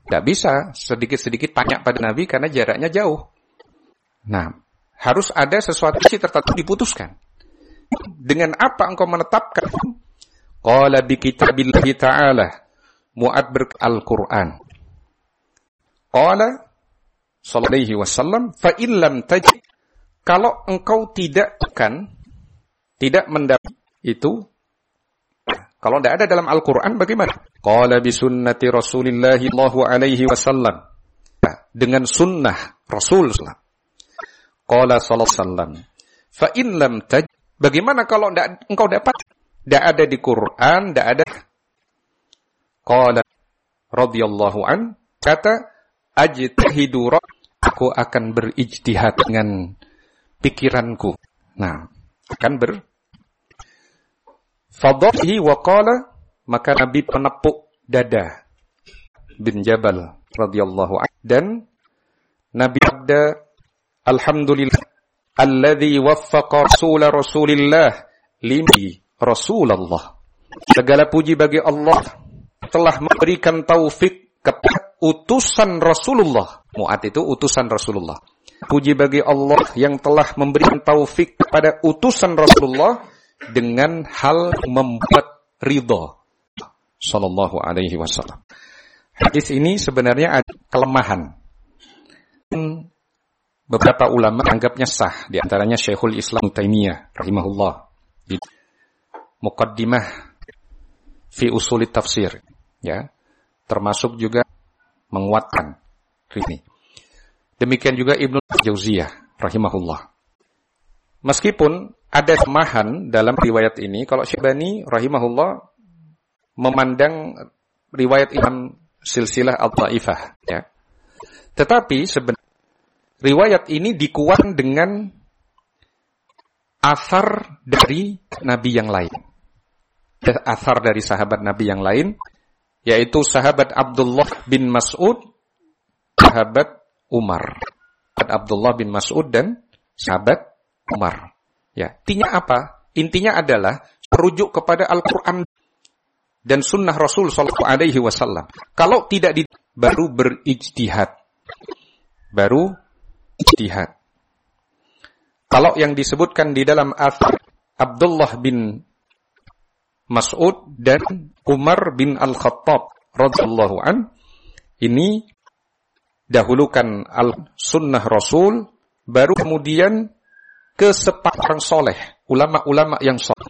Tidak bisa sedikit-sedikit tanya pada Nabi karena jaraknya jauh. Nah, harus ada sesuatu yang tertentu diputuskan. Dengan apa engkau menetapkan? Qala bi kitabillahi ta'ala. Mu'ad Al-Quran. Qala sallallahu alaihi wasallam fa in lam tajid, kalau engkau tidak mendapat itu, kalau tidak ada dalam Al-Quran bagaimana? Qala bi sunnati Rasulillahi sallallahu alaihi wasallam, dengan sunnah Rasul sallallahu. Qala sallallahu alaihi wasallam fa in lam tajid, bagaimana kalau engkau dapat? Tidak ada di Quran, tidak ada. Qala radhiyallahu an, kata ajtahidu, aku akan berijtihad dengan pikiranku. Nah, akan fadhahi wa qala, maka Nabi penepuk dada bin Jabal radhiyallahu an, dan Nabi sabda, alhamdulillah alladzi waffaqa Rasulillah limi Rasulullah. Segala puji bagi Allah telah memberikan taufik kepada utusan Rasulullah. Mu'ad itu utusan Rasulullah. Puji bagi Allah yang telah memberikan taufik kepada utusan Rasulullah dengan hal membuat ridha sallallahu alaihi wasallam. Hadis ini sebenarnya ada kelemahan. Beberapa ulama anggapnya sah, di antaranya Syekhul Islam Taimiyah rahimahullah di Muqaddimah fi Usulit Tafsir, ya, termasuk juga menguatkan ini. Demikian juga Ibnu Jauziyah rahimahullah. Meskipun ada kelemahan dalam riwayat ini, kalau Syibani rahimahullah memandang riwayat Imam Silsilah Al-Dhaifah, ya. Tetapi sebenarnya riwayat ini dikuatkan dengan asar dari Nabi yang lain. Asar dari sahabat Nabi yang lain, yaitu sahabat Abdullah bin Mas'ud, sahabat Umar. Abdullah bin Mas'ud dan sahabat Umar. Ya, intinya apa? Intinya adalah merujuk kepada Al-Quran dan sunnah Rasul sallallahu alaihi wasallam. Kalau tidak baru berijtihad. Baru ijtihad. Kalau yang disebutkan di dalam asar Abdullah bin Mas'ud dan Umar bin Al-Khattab radhiyallahu an, ini dahulukan al-sunnah Rasul, baru kemudian kesepakatan soleh, ulama-ulama yang soleh.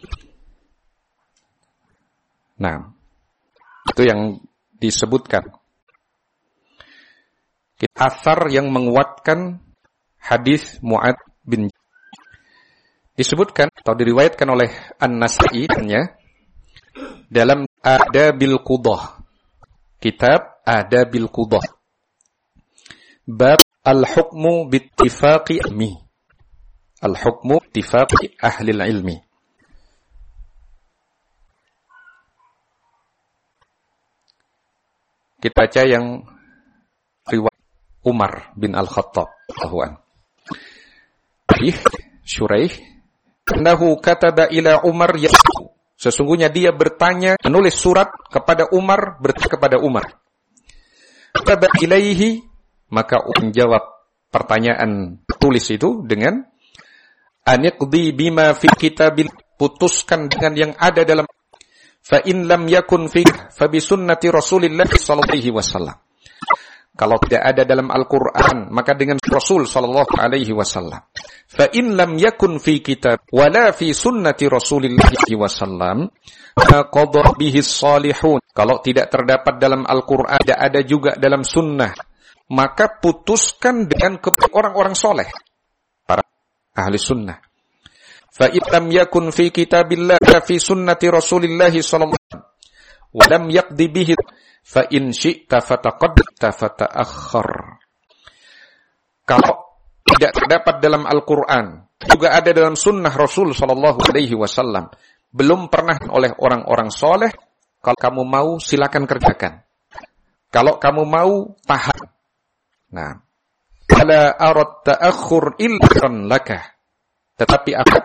Nah, itu yang disebutkan. Asar yang menguatkan hadis Mu'ad bin disebutkan atau diriwayatkan oleh An-Nasa'i dalam Adabil Qudah, kitab Adabil Qudah, bab al-hukmu bittifaqi ilmi, al-hukmu bittifaqi ahli ilmi. Kita baca yang riwayat Umar bin Al-Khattab radhiyallahu anhu. Syuraih annahu kataba ila Umar yas'u, sesungguhnya dia bertanya, menulis surat kepada Umar, bertanya kepada Umar. Kataba ilaihi, maka menjawab pertanyaan tulis itu dengan aniqdi bima fi kitabil, putuskan dengan yang ada dalam, fa in lam yakun fi fa bi sunnati Rasulillah sallallahu alaihi wasallam. Kalau tidak ada dalam Al-Quran, maka dengan Rasul sallallahu alaihi wasallam. Fa in lam yakun fi kitab wala fi sunnati Rasulillah wasallam qadha bihi salihun. Kalau tidak terdapat dalam Al-Quran, tidak ada juga dalam sunnah, maka putuskan dengan orang-orang soleh, para ahli sunnah. Fa in lam yakun fi kitabillah wala fi sunnati Rasulillah sallallahu alaihi wasallam wa lam yaqdi bihi fa in syi'ta fataqaddata fata'akhkhar. Kalau tidak terdapat dalam Al-Quran, juga ada dalam sunnah Rasul sallallahu alaihi wasallam, belum pernah oleh orang-orang soleh, kalau kamu mau silakan kerjakan. Kalau kamu mau tahan. Nah, ala arat ta'akhkhur illan laka. Tetapi